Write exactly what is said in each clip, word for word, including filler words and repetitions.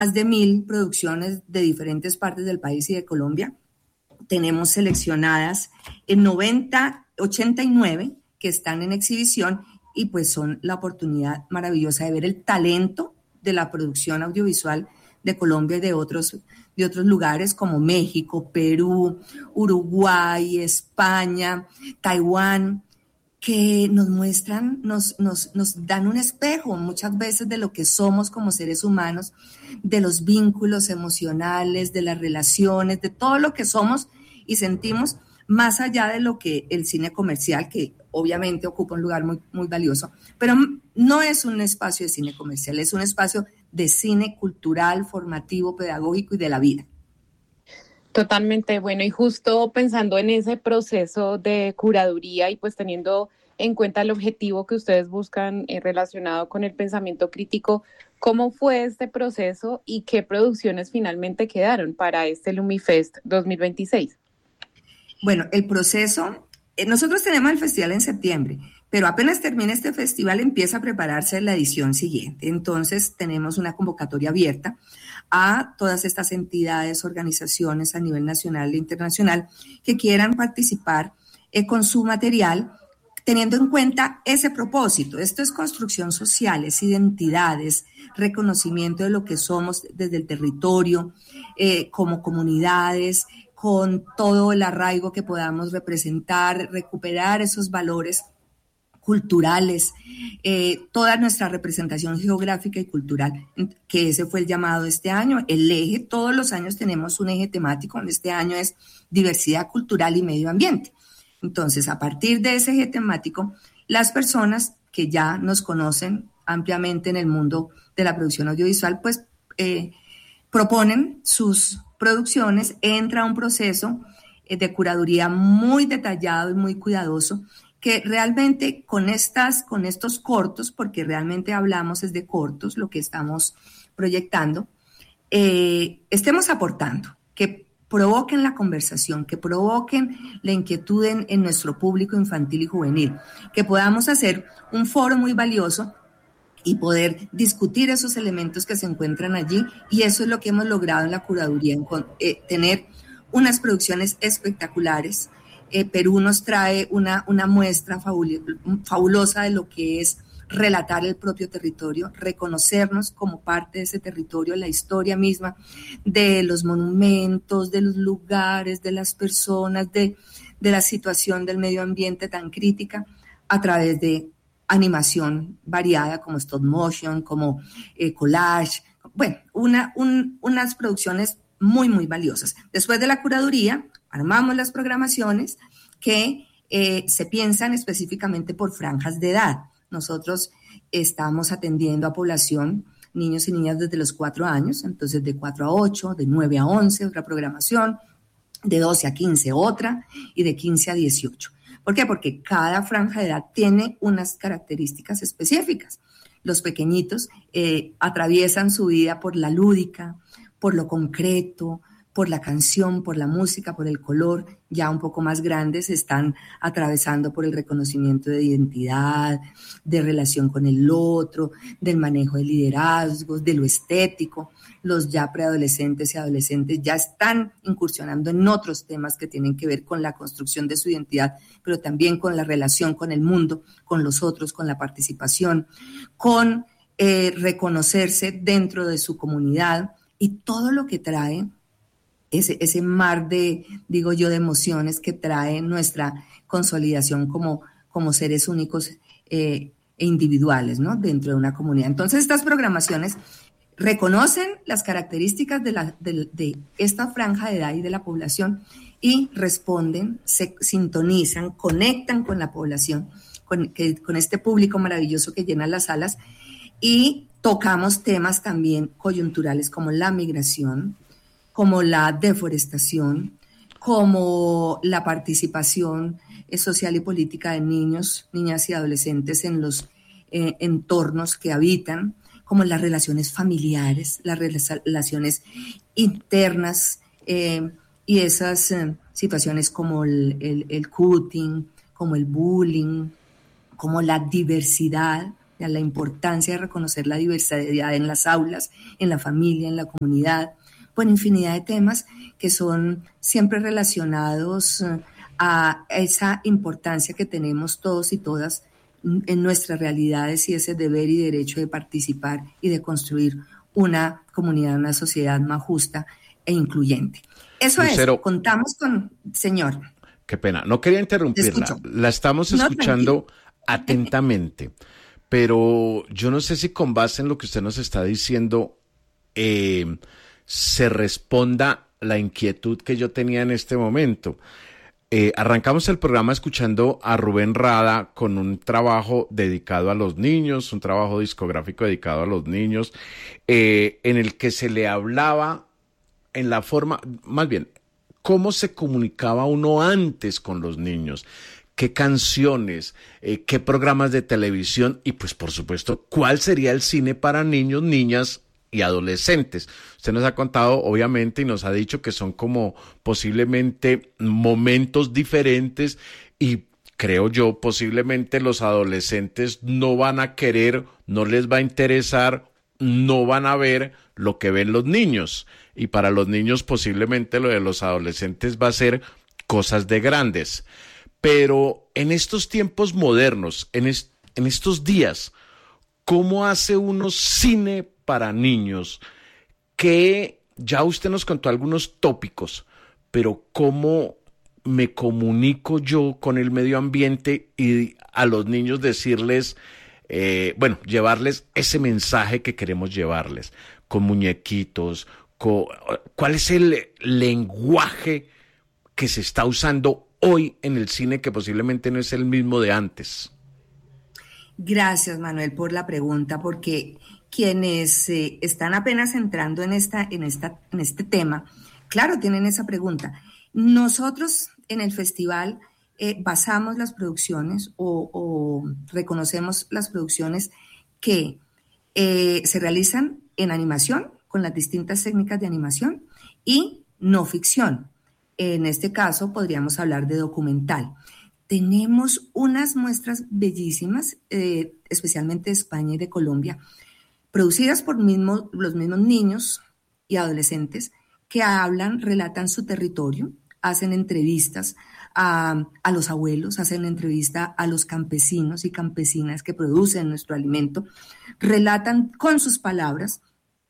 más de mil producciones de diferentes partes del país y de Colombia. Tenemos seleccionadas en noventa, ochenta y nueve que están en exhibición y pues son la oportunidad maravillosa de ver el talento de la producción audiovisual de Colombia y de otros, de otros lugares como México, Perú, Uruguay, España, Taiwán, que nos muestran, nos, nos, nos dan un espejo muchas veces de lo que somos como seres humanos, de los vínculos emocionales, de las relaciones, de todo lo que somos y sentimos, más allá de lo que el cine comercial, que obviamente ocupa un lugar muy, muy valioso, pero no es un espacio de cine comercial, es un espacio de cine cultural, formativo, pedagógico y de la vida. Totalmente, bueno, y justo pensando en ese proceso de curaduría y pues teniendo en cuenta el objetivo que ustedes buscan eh, relacionado con el pensamiento crítico, ¿cómo fue este proceso y qué producciones finalmente quedaron para este LumiFest dos mil veintiséis? Bueno, el proceso, eh, nosotros tenemos el festival en septiembre, pero apenas termina este festival empieza a prepararse la edición siguiente. Entonces tenemos una convocatoria abierta a todas estas entidades, organizaciones a nivel nacional e internacional que quieran participar eh, con su material, teniendo en cuenta ese propósito. Esto es construcción social, es identidad, es reconocimiento de lo que somos desde el territorio, eh, como comunidades, con todo el arraigo que podamos representar, recuperar esos valores culturales, eh, toda nuestra representación geográfica y cultural, que ese fue el llamado de este año. El eje, todos los años tenemos un eje temático, este año es diversidad cultural y medio ambiente. Entonces, a partir de ese eje temático, las personas que ya nos conocen ampliamente en el mundo de la producción audiovisual, pues eh, proponen sus producciones, entra un proceso eh, de curaduría muy detallado y muy cuidadoso, que realmente con, estas, con estos cortos, porque realmente hablamos es de cortos, lo que estamos proyectando, eh, estemos aportando, que provoquen la conversación, que provoquen la inquietud en, en nuestro público infantil y juvenil, que podamos hacer un foro muy valioso y poder discutir esos elementos que se encuentran allí, y eso es lo que hemos logrado en la curaduría, en, eh, tener unas producciones espectaculares. Eh, Perú nos trae una, una muestra fabul- fabulosa de lo que es relatar el propio territorio, reconocernos como parte de ese territorio, la historia misma de los monumentos, de los lugares, de las personas, de, de la situación del medio ambiente tan crítica, a través de animación variada como stop motion, como eh, collage, bueno, una, un, unas producciones muy, muy valiosas. Después de la curaduría, armamos las programaciones que eh, se piensan específicamente por franjas de edad. Nosotros estamos atendiendo a población, niños y niñas desde los cuatro años, entonces de cuatro a ocho, de nueve a once, otra programación, de doce a quince otra y de quince a dieciocho. ¿Por qué? Porque cada franja de edad tiene unas características específicas. Los pequeñitos eh, atraviesan su vida por la lúdica, por lo concreto, por la canción, por la música, por el color. Ya un poco más grandes están atravesando por el reconocimiento de identidad, de relación con el otro, del manejo de liderazgos, de lo estético. Los ya preadolescentes y adolescentes ya están incursionando en otros temas que tienen que ver con la construcción de su identidad, pero también con la relación con el mundo, con los otros, con la participación, con eh, reconocerse dentro de su comunidad y todo lo que trae ese, ese mar de, digo yo, de emociones que trae nuestra consolidación como, como seres únicos eh, e individuales, ¿no? Dentro de una comunidad. Entonces, estas programaciones reconocen las características de, la, de, de esta franja de edad y de la población y responden, se sintonizan, conectan con la población, con, que, con este público maravilloso que llena las salas, y tocamos temas también coyunturales como la migración, como la deforestación, como la participación social y política de niños, niñas y adolescentes en los eh, entornos que habitan, como las relaciones familiares, las relaciones internas eh, y esas eh, situaciones como el, el, el cutting, como el bullying, como la diversidad sea, la importancia de reconocer la diversidad en las aulas, en la familia, en la comunidad, por infinidad de temas que son siempre relacionados a esa importancia que tenemos todos y todas en nuestras realidades y ese deber y derecho de participar y de construir una comunidad, una sociedad más justa e incluyente. Eso Lucero, es, contamos con, señor. Qué pena, no quería interrumpirla, la estamos escuchando no, atentamente, pero yo no sé si con base en lo que usted nos está diciendo eh, se responda la inquietud que yo tenía en este momento. Eh, arrancamos el programa escuchando a Rubén Rada con un trabajo dedicado a los niños, un trabajo discográfico dedicado a los niños, eh, en el que se le hablaba en la forma, más bien, cómo se comunicaba uno antes con los niños, qué canciones, eh, qué programas de televisión y pues por supuesto, cuál sería el cine para niños, niñas y adolescentes. Usted nos ha contado, obviamente, y nos ha dicho que son como posiblemente momentos diferentes y creo yo, posiblemente los adolescentes no van a querer, no les va a interesar, no van a ver lo que ven los niños. Y para los niños posiblemente lo de los adolescentes va a ser cosas de grandes. Pero en estos tiempos modernos, en, est- en estos días, ¿cómo hace uno cine para niños? Que ya usted nos contó algunos tópicos, pero ¿cómo me comunico yo con el medio ambiente y a los niños decirles, eh, bueno, llevarles ese mensaje que queremos llevarles, con muñequitos, con, ¿cuál es el lenguaje que se está usando hoy en el cine que posiblemente no es el mismo de antes? Gracias, Manuel, por la pregunta, porque quienes eh, están apenas entrando en, esta, en, esta, en este tema, claro, tienen esa pregunta. Nosotros en el festival eh, basamos las producciones o, o reconocemos las producciones que eh, se realizan en animación, con las distintas técnicas de animación, y no ficción. En este caso podríamos hablar de documental. Tenemos unas muestras bellísimas, eh, especialmente de España y de Colombia, producidas por mismo, los mismos niños y adolescentes que hablan, relatan su territorio, hacen entrevistas a, a los abuelos, hacen entrevista a los campesinos y campesinas que producen nuestro alimento, relatan con sus palabras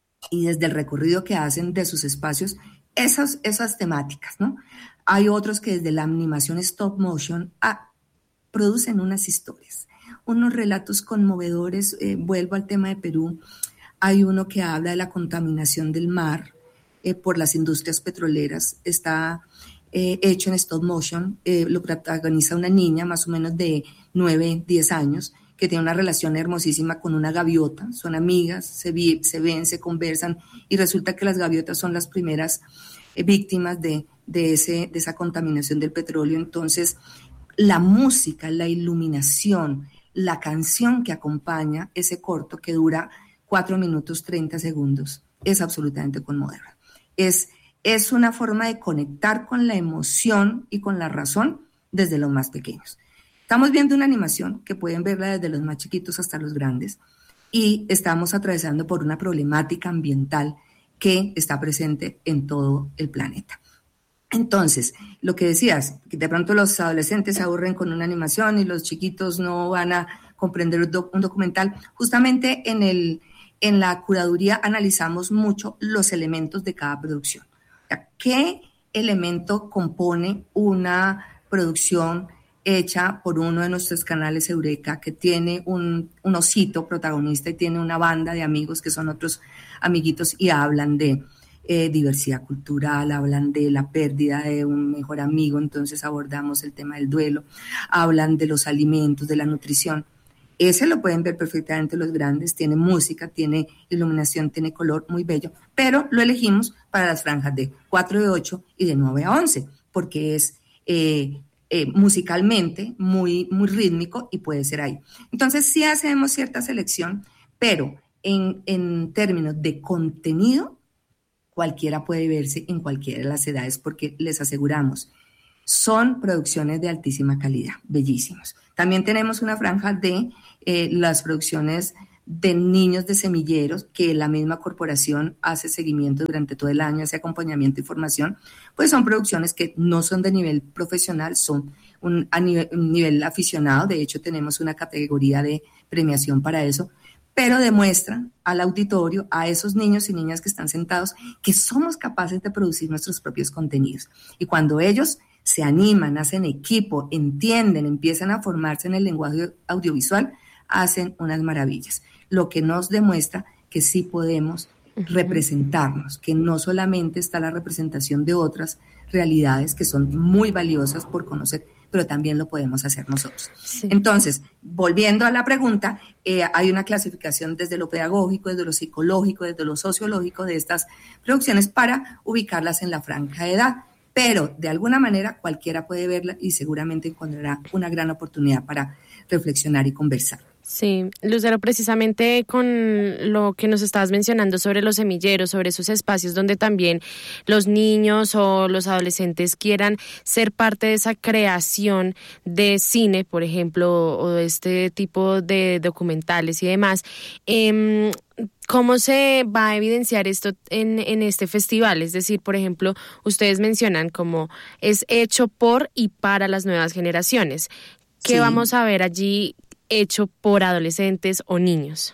y desde el recorrido que hacen de sus espacios esas, esas temáticas, ¿no? Hay otros que desde la animación stop motion ah, producen unas historias, unos relatos conmovedores. Eh, vuelvo al tema de Perú. Hay uno que habla de la contaminación del mar eh, por las industrias petroleras. Está eh, hecho en stop motion. Eh, lo protagoniza una niña más o menos de nueve, diez años que tiene una relación hermosísima con una gaviota. Son amigas, se, vi, se ven, se conversan y resulta que las gaviotas son las primeras eh, víctimas de De, ese, de esa contaminación del petróleo. Entonces, la música, la iluminación, la canción que acompaña ese corto que dura cuatro minutos treinta segundos es absolutamente conmovedora. Es, es una forma de conectar con la emoción y con la razón desde los más pequeños. Estamos viendo una animación que pueden verla desde los más chiquitos hasta los grandes y estamos atravesando por una problemática ambiental que está presente en todo el planeta. Entonces, lo que decías, que de pronto los adolescentes se aburren con una animación y los chiquitos no van a comprender un, doc- un documental. Justamente en, el, en la curaduría analizamos mucho los elementos de cada producción. O sea, ¿qué elemento compone una producción hecha por uno de nuestros canales Eureka, que tiene un, un osito protagonista y tiene una banda de amigos que son otros amiguitos y hablan de Eh, diversidad cultural, hablan de la pérdida de un mejor amigo, entonces abordamos el tema del duelo, hablan de los alimentos, de la nutrición. Ese lo pueden ver perfectamente los grandes, tiene música, tiene iluminación, tiene color, muy bello, pero lo elegimos para las franjas de cuatro de ocho y de nueve a once, porque es eh, eh, musicalmente muy, muy rítmico y puede ser ahí. Entonces sí hacemos cierta selección, pero en, en términos de contenido, cualquiera puede verse en cualquiera de las edades porque les aseguramos, son producciones de altísima calidad, bellísimos. También tenemos una franja de eh, las producciones de niños de semilleros, que la misma corporación hace seguimiento durante todo el año, hace acompañamiento y formación, pues son producciones que no son de nivel profesional, son un, a nivel, un nivel aficionado. De hecho, tenemos una categoría de premiación para eso, pero demuestran al auditorio, a esos niños y niñas que están sentados, que somos capaces de producir nuestros propios contenidos. Y cuando ellos se animan, hacen equipo, entienden, empiezan a formarse en el lenguaje audiovisual, hacen unas maravillas. Lo que nos demuestra que sí podemos uh-huh. representarnos, que no solamente está la representación de otras realidades que son muy valiosas por conocer, pero también lo podemos hacer nosotros. Sí. Entonces, volviendo a la pregunta, eh, hay una clasificación desde lo pedagógico, desde lo psicológico, desde lo sociológico de estas producciones para ubicarlas en la franja de edad, pero de alguna manera cualquiera puede verla y seguramente encontrará una gran oportunidad para reflexionar y conversar. Sí, Lucero, precisamente con lo que nos estabas mencionando sobre los semilleros, sobre esos espacios donde también los niños o los adolescentes quieran ser parte de esa creación de cine, por ejemplo, o de este tipo de documentales y demás, eh, ¿cómo se va a evidenciar esto en, en este festival? Es decir, por ejemplo, ustedes mencionan como es hecho por y para las nuevas generaciones. ¿Qué sí. vamos a ver allí hecho por adolescentes o niños?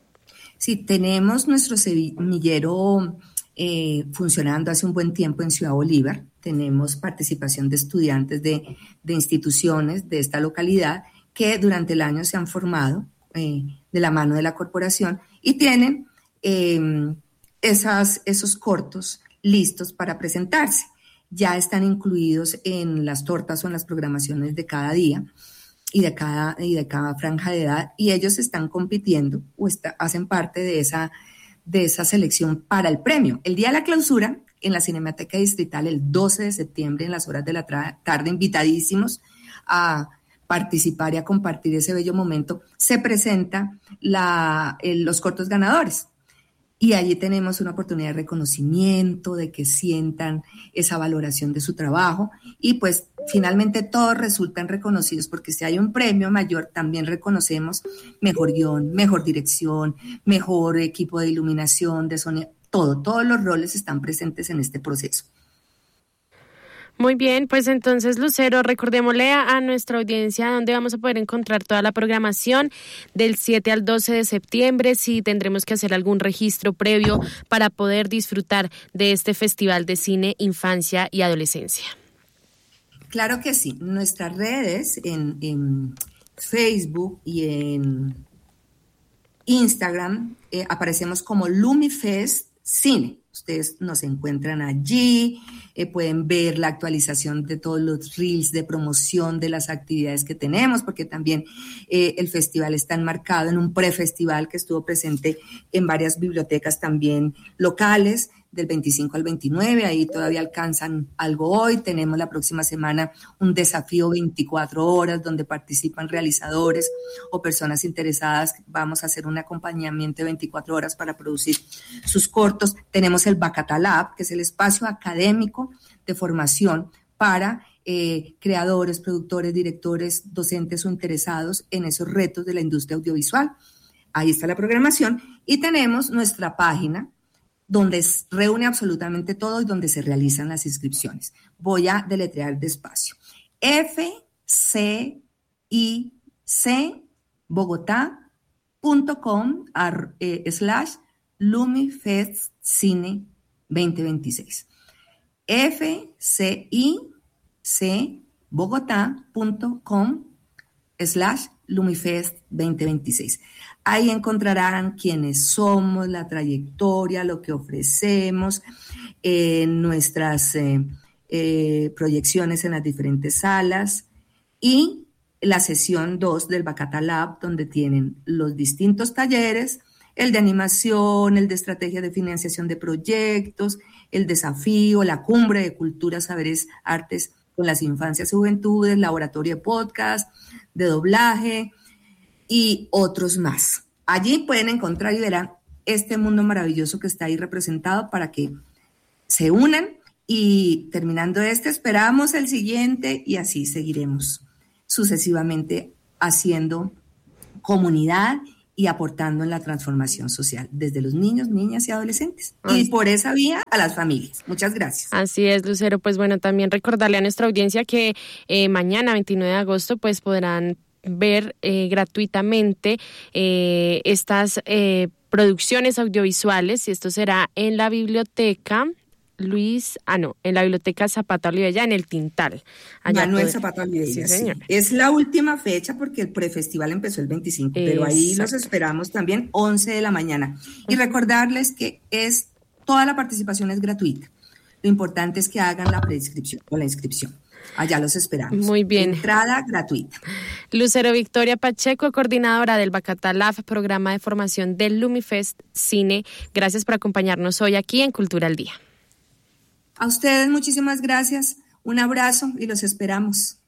Sí, tenemos nuestro semillero eh, funcionando hace un buen tiempo en Ciudad Bolívar. Tenemos participación de estudiantes de, de instituciones de esta localidad que durante el año se han formado eh, de la mano de la corporación y tienen eh, esas, esos cortos listos para presentarse. Ya están incluidos en las tortas o en las programaciones de cada día y de cada, y de cada franja de edad, y ellos están compitiendo o está, hacen parte de esa, de esa selección para el premio. El día de la clausura, en la Cinemateca Distrital, el doce de septiembre, en las horas de la tra- tarde, invitadísimos a participar y a compartir ese bello momento, se presenta la, el, los cortos ganadores. Y allí tenemos una oportunidad de reconocimiento, de que sientan esa valoración de su trabajo y pues finalmente todos resultan reconocidos porque si hay un premio mayor también reconocemos mejor guión, mejor dirección, mejor equipo de iluminación, de sonido, todo, todos los roles están presentes en este proceso. Muy bien, pues entonces, Lucero, recordémosle a, a nuestra audiencia dónde vamos a poder encontrar toda la programación del siete al doce de septiembre, si tendremos que hacer algún registro previo para poder disfrutar de este Festival de Cine, Infancia y Adolescencia. Claro que sí, nuestras redes en, en Facebook y en Instagram eh, aparecemos como Lumifest Cine. Ustedes nos encuentran allí, eh, pueden ver la actualización de todos los reels de promoción de las actividades que tenemos, porque también eh, el festival está enmarcado en un prefestival que estuvo presente en varias bibliotecas también locales, del veinticinco al veintinueve, ahí todavía alcanzan algo hoy. Tenemos la próxima semana un desafío veinticuatro horas donde participan realizadores o personas interesadas. Vamos a hacer un acompañamiento de veinticuatro horas para producir sus cortos. Tenemos el Bacata Lab, que es el espacio académico de formación para eh, creadores, productores, directores, docentes o interesados en esos retos de la industria audiovisual. Ahí está la programación y tenemos nuestra página donde reúne absolutamente todo y donde se realizan las inscripciones. Voy a deletrear despacio. F C I C Bogotá punto com eh, slash Lumifest Cine veinte veintiséis. F C I C Bogotá punto com slash Lumifest veinte veintiséis. Ahí encontrarán quiénes somos, la trayectoria, lo que ofrecemos, eh, nuestras eh, eh, proyecciones en las diferentes salas y la sesión dos del Bacata Lab, donde tienen los distintos talleres, el de animación, el de estrategia de financiación de proyectos, el desafío, la cumbre de cultura, saberes, artes con las infancias y juventudes, laboratorio de podcast, de doblaje y otros más. Allí pueden encontrar y verán este mundo maravilloso que está ahí representado para que se unan y terminando este esperamos el siguiente y así seguiremos sucesivamente haciendo comunidad y aportando en la transformación social desde los niños, niñas y adolescentes. Así. Y por esa vía a las familias. Muchas gracias. Así es, Lucero. Pues bueno, también recordarle a nuestra audiencia que eh, mañana, veintinueve de agosto, pues podrán ver eh, gratuitamente eh, estas eh, producciones audiovisuales, y esto será en la biblioteca Luis, ah no, en la biblioteca Zapata Olivella, en el Tintal. Allá Manuel puede... Zapata Olivella, sí, sí. Es la última fecha porque el prefestival empezó el veinticinco, pero ahí los esperamos también once de la mañana. Y recordarles que es toda la participación es gratuita. Lo importante es que hagan la preinscripción o la inscripción. Allá los esperamos. Muy bien. Entrada gratuita. Lucero Victoria Pacheco, coordinadora del Bacatalaf, programa de formación del Lumifest Cine. Gracias por acompañarnos hoy aquí en Cultura al Día. A ustedes muchísimas gracias, un abrazo y los esperamos.